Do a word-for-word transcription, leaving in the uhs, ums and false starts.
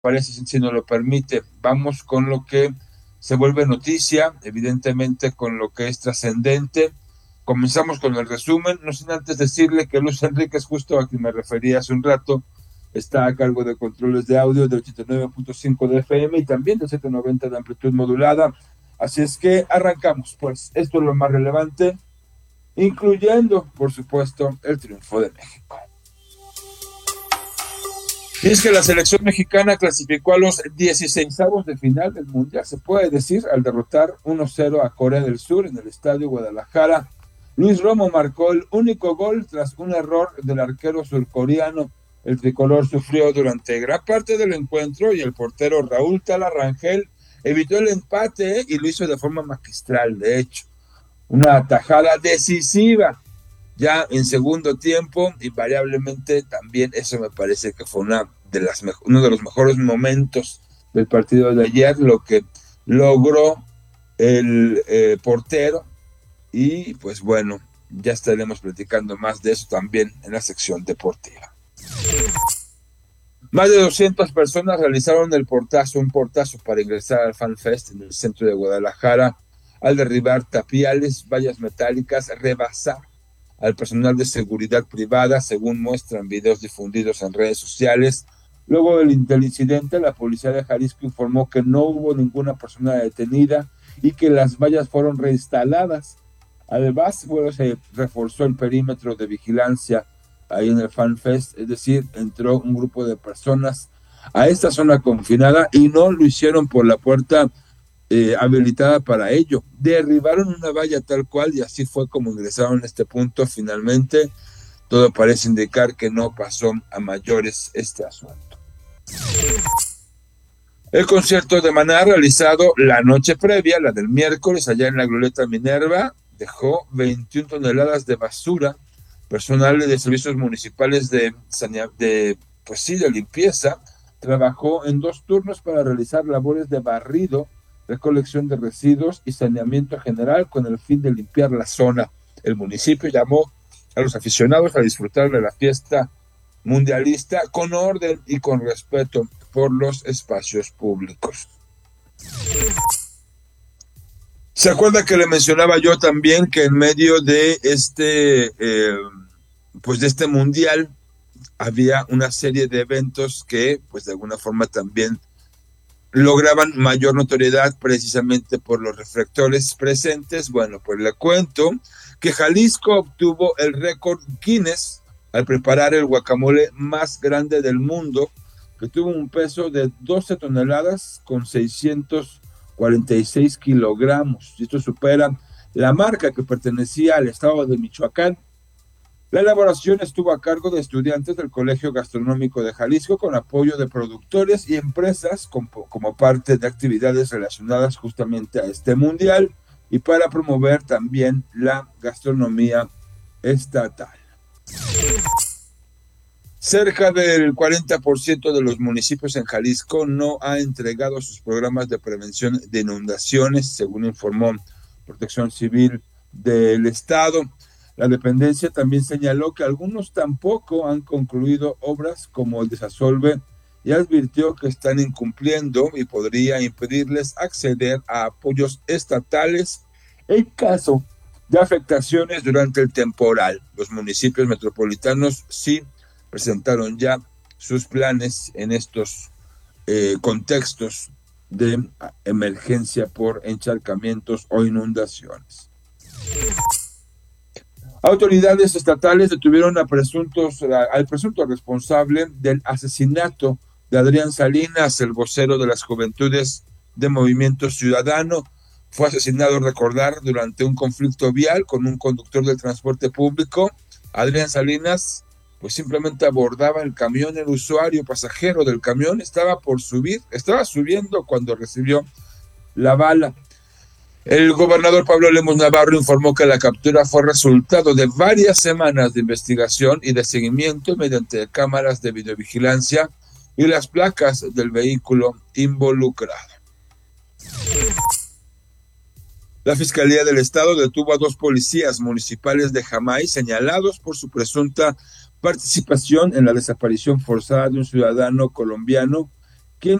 parece, si nos lo permite, vamos con lo que se vuelve noticia, evidentemente con lo que es trascendente. Comenzamos con el resumen, no sin antes decirle que Luis Enríquez, justo a quien me refería hace un rato, está a cargo de controles de audio de ochenta y nueve punto cinco de F M y también de setecientos noventa de amplitud modulada. Así es que arrancamos, pues esto es lo más relevante, incluyendo, por supuesto, el triunfo de México. Y es que la selección mexicana clasificó a los dieciseisavos de final del Mundial, se puede decir, al derrotar uno cero a Corea del Sur en el Estadio Guadalajara. Luis Romo marcó el único gol tras un error del arquero surcoreano. El tricolor sufrió durante gran parte del encuentro y el portero Raúl Talarrangel evitó el empate y lo hizo de forma magistral, de hecho. Una atajada decisiva ya en segundo tiempo, invariablemente también eso me parece que fue una de las me- uno de los mejores momentos del partido de ayer, lo que logró el eh, portero. Y pues bueno, ya estaremos platicando más de eso también en la sección deportiva. Más de doscientas personas realizaron el portazo, un portazo para ingresar al FanFest en el centro de Guadalajara, al derribar tapiales, vallas metálicas, rebasar al personal de seguridad privada, según muestran videos difundidos en redes sociales. Luego del, del incidente, la policía de Jalisco informó que no hubo ninguna persona detenida y que las vallas fueron reinstaladas. Además, bueno, se reforzó el perímetro de vigilancia ahí en el FanFest, es decir, entró un grupo de personas a esta zona confinada y no lo hicieron por la puerta eh, habilitada para ello. Derribaron una valla tal cual y así fue como ingresaron a este punto. Finalmente, todo parece indicar que no pasó a mayores este asunto. El concierto de Maná realizado la noche previa, la del miércoles, allá en la Glorieta Minerva, dejó veintiuna toneladas de basura. Personal de servicios municipales de, de, pues sí, de limpieza trabajó en dos turnos para realizar labores de barrido, recolección de residuos y saneamiento general con el fin de limpiar la zona. El municipio llamó a los aficionados a disfrutar de la fiesta mundialista con orden y con respeto por los espacios públicos. ¿Se acuerda que le mencionaba yo también que en medio de este, eh, pues de este mundial había una serie de eventos que, pues de alguna forma también lograban mayor notoriedad precisamente por los reflectores presentes? Bueno, pues le cuento que Jalisco obtuvo el récord Guinness al preparar el guacamole más grande del mundo, que tuvo un peso de doce toneladas con seiscientos cuarenta y seis kilogramos. Y esto supera la marca que pertenecía al estado de Michoacán. La elaboración estuvo a cargo de estudiantes del Colegio Gastronómico de Jalisco con apoyo de productores y empresas como, como parte de actividades relacionadas justamente a este mundial y para promover también la gastronomía estatal. Cerca del cuarenta por ciento de los municipios en Jalisco no ha entregado sus programas de prevención de inundaciones, según informó Protección Civil del Estado. La dependencia también señaló que algunos tampoco han concluido obras como el desasolve y advirtió que están incumpliendo y podría impedirles acceder a apoyos estatales en caso de afectaciones durante el temporal. Los municipios metropolitanos sí presentaron ya sus planes en estos eh, contextos de emergencia por encharcamientos o inundaciones. Autoridades estatales detuvieron a presuntos, a, al presunto responsable del asesinato de Adrián Salinas, el vocero de las Juventudes de Movimiento Ciudadano. Fue asesinado, recordar, durante un conflicto vial con un conductor del transporte público. Adrián Salinas pues simplemente abordaba el camión, el usuario pasajero del camión estaba por subir, estaba subiendo cuando recibió la bala. El gobernador Pablo Lemus Navarro informó que la captura fue resultado de varias semanas de investigación y de seguimiento mediante cámaras de videovigilancia y las placas del vehículo involucrado. La Fiscalía del Estado detuvo a dos policías municipales de Jamay señalados por su presunta participación en la desaparición forzada de un ciudadano colombiano